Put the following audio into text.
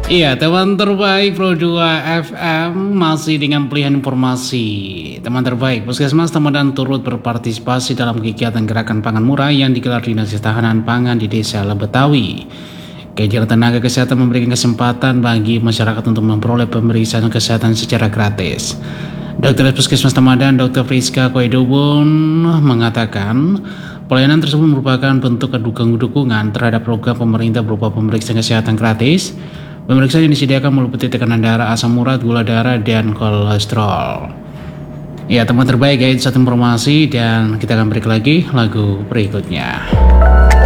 Iya, teman terbaik Pro 2 FM masih dengan pilihan informasi. Teman terbaik, Puskesmas Tamadan turut berpartisipasi dalam kegiatan gerakan pangan murah yang digelar Dinas Ketahanan Pangan di Desa Lebetawi. Kegiatan tenaga kesehatan memberikan kesempatan bagi masyarakat untuk memperoleh pemeriksaan kesehatan secara gratis. Dr. Puskesmas Tamadan, Dr. Friska Koedobon mengatakan, pelayanan tersebut merupakan bentuk dukungan terhadap program pemerintah berupa pemeriksaan kesehatan gratis. Pemeriksaan yang disediakan meliputi tekanan darah, asam urat, gula darah, dan kolesterol. Ya, teman terbaik, guys, satu informasi dan kita akan break lagi lagu berikutnya.